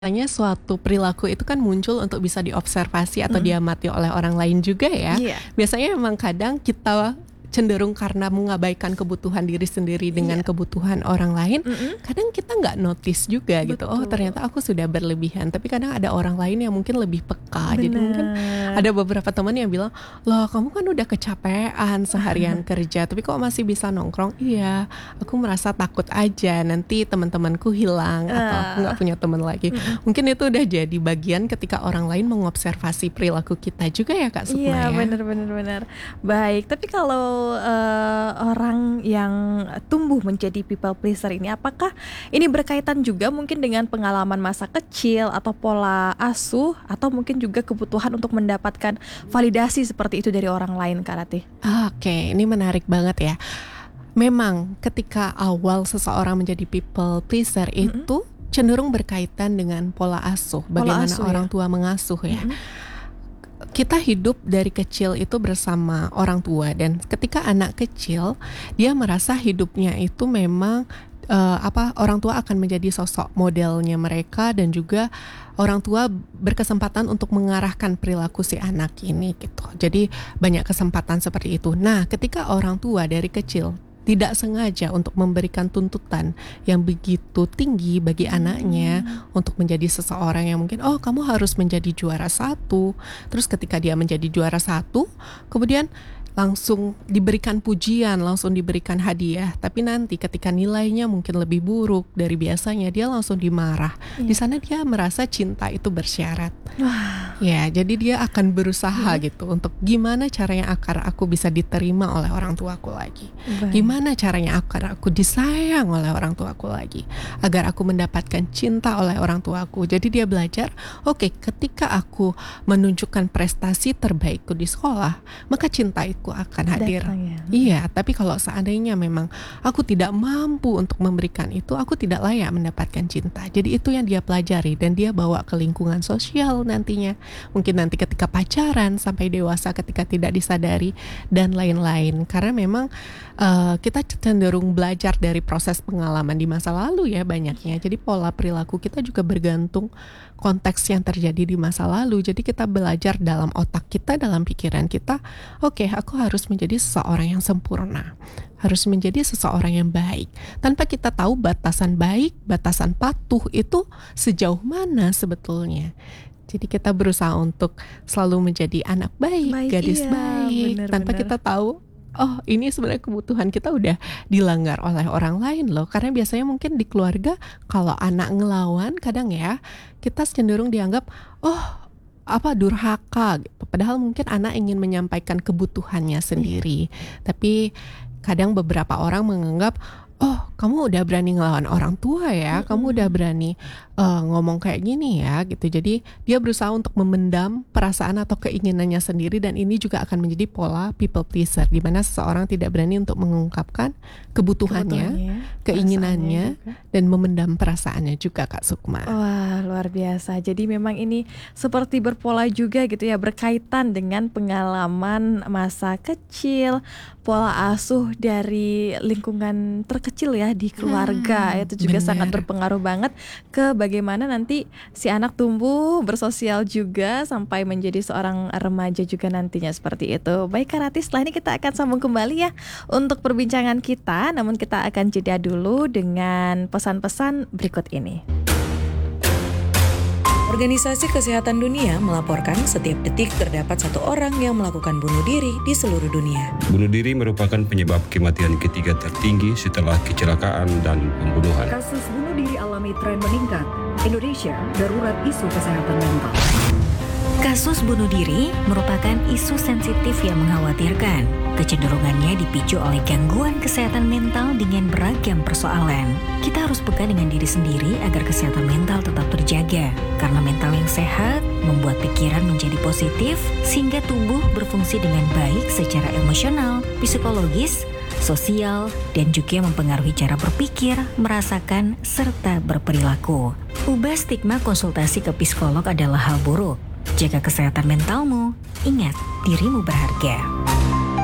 Biasanya suatu perilaku itu kan muncul untuk bisa diobservasi atau Mhm. diamati oleh orang lain juga ya. Iya. Biasanya memang kadang kita cenderung karena mengabaikan kebutuhan diri sendiri dengan Iya. kebutuhan orang lain, Mhm. kadang kita nggak notice juga gitu. Oh, Betul. ternyata aku sudah berlebihan. Tapi kadang ada orang lain yang mungkin lebih peka. Jadi mungkin Bener. ada beberapa teman yang bilang, "Loh, kamu kan udah kecapean seharian kerja, tapi kok masih bisa nongkrong?" "Iya, aku merasa takut aja nanti teman-temanku hilang atau aku nggak punya teman lagi." Mhm. Mungkin itu udah jadi bagian ketika orang lain mengobservasi perilaku kita juga ya, Kak Sukma Iya, ya. bener. Baik, tapi kalau orang yang tumbuh menjadi people pleaser ini, apakah ini berkaitan juga mungkin dengan pengalaman masa kecil atau pola asuh, atau mungkin juga kebutuhan untuk mendapatkan validasi seperti itu dari orang lain, Kak Ratih? Oke, ini menarik banget ya. Memang ketika awal seseorang menjadi people pleaser Mhm. itu cenderung berkaitan dengan pola asuh, bagaimana asuh orang ya? tua mengasuh ya. Mhm. Kita hidup dari kecil itu bersama orang tua, dan ketika anak kecil dia merasa hidupnya itu memang orang tua akan menjadi sosok modelnya mereka, dan juga orang tua berkesempatan untuk mengarahkan perilaku si anak ini gitu. Jadi banyak kesempatan seperti itu. Nah, ketika orang tua dari kecil tidak sengaja untuk memberikan tuntutan yang begitu tinggi bagi anaknya untuk menjadi seseorang yang mungkin, oh, kamu harus menjadi juara satu. Terus ketika dia menjadi juara satu, kemudian langsung diberikan pujian, langsung diberikan hadiah. Tapi nanti ketika nilainya mungkin lebih buruk dari biasanya, dia langsung dimarah. Di sana dia merasa cinta itu bersyarat. Wah. Ya, jadi dia akan berusaha gitu untuk gimana caranya agar aku bisa diterima oleh orang tuaku lagi. Baik. Gimana caranya agar aku disayang oleh orang tuaku lagi, agar aku mendapatkan cinta oleh orang tuaku. Jadi dia belajar, oke, ketika aku menunjukkan prestasi terbaikku di sekolah, maka cinta itu akan hadir. Datang ya. Iya, tapi kalau seandainya memang aku tidak mampu untuk memberikan itu, aku tidak layak mendapatkan cinta. Jadi itu yang dia pelajari, dan dia bawa ke lingkungan sosial nantinya. Mungkin nanti ketika pacaran, sampai dewasa ketika tidak disadari, dan lain-lain. Karena memang kita cenderung belajar dari proses pengalaman di masa lalu ya banyaknya. Jadi pola perilaku kita juga bergantung konteks yang terjadi di masa lalu. Jadi kita belajar dalam otak kita, dalam pikiran kita, oke, aku harus menjadi seseorang yang sempurna, harus menjadi seseorang yang baik, tanpa kita tahu batasan baik, batasan patuh itu sejauh mana sebetulnya. Jadi kita berusaha untuk selalu menjadi anak baik, gadis Iya, baik, tanpa bener. kita tahu, oh, ini sebenarnya kebutuhan kita udah dilanggar oleh orang lain loh. Karena biasanya mungkin di keluarga kalau anak ngelawan, kadang ya kita cenderung dianggap, oh, durhaka gitu. Padahal mungkin anak ingin menyampaikan kebutuhannya sendiri. Tapi kadang beberapa orang menganggap, oh, kamu udah berani ngelawan orang tua ya, kamu udah berani ngomong kayak gini ya gitu. Jadi dia berusaha untuk memendam perasaan atau keinginannya sendiri, dan ini juga akan menjadi pola people pleaser, di mana seseorang tidak berani untuk mengungkapkan kebutuhannya, keinginannya, dan memendam perasaannya juga, Kak Sukma. Wah, luar biasa. Jadi memang ini seperti berpola juga gitu ya, berkaitan dengan pengalaman masa kecil, pola asuh dari lingkungan terkecil ya di keluarga. Itu juga sangat bener. berpengaruh banget ke bagaimana nanti si anak tumbuh bersosial juga sampai menjadi seorang remaja juga nantinya, seperti itu. Baik, Kak Ratih, setelah ini kita akan sambung kembali ya untuk perbincangan kita. Namun kita akan jeda dulu dengan pesan-pesan berikut ini. Organisasi Kesehatan Dunia melaporkan setiap detik terdapat satu orang yang melakukan bunuh diri di seluruh dunia. Bunuh diri merupakan penyebab kematian ketiga tertinggi setelah kecelakaan dan pembunuhan. Kasus bunuh diri alami tren meningkat. Indonesia darurat isu kesehatan mental. Kasus bunuh diri merupakan isu sensitif yang mengkhawatirkan. Kecenderungannya dipicu oleh gangguan kesehatan mental dengan beragam persoalan. Kita harus peka dengan diri sendiri agar kesehatan mental tetap terjaga. Karena mental yang sehat membuat pikiran menjadi positif, sehingga tubuh berfungsi dengan baik secara emosional, psikologis, sosial, dan juga mempengaruhi cara berpikir, merasakan, serta berperilaku. Ubah stigma konsultasi ke psikolog adalah hal buruk. Jaga kesehatan mentalmu, ingat dirimu berharga.